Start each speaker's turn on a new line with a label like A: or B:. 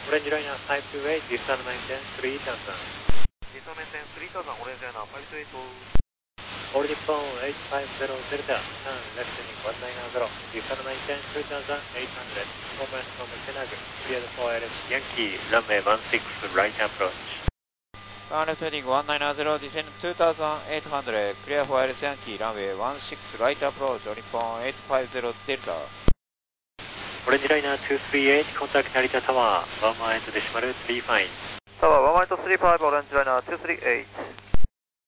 A: オレンジライナー528、ディスターナ910、3ターンさん。
B: ディスターナ910、3ターンさん、オレンジライナー528。
A: オール日本850デルタ、ターンレフトに190、ディスターナ910、2ターンさん、800、フォーマスノーマルテナグ、クリアド4 LS、ヤンキー、ランウェイ16、ライトアプローチ。
C: Turn left heading 190, descend 2800, clear for LS Yankee, runway 16, right approach, Nippon 850 Delta.
A: オレンジライナー238、コンタクト成田タワー、1マイトデシマル3ファイン。
B: タワー1マイト3ファイブ、オレンジライナー238。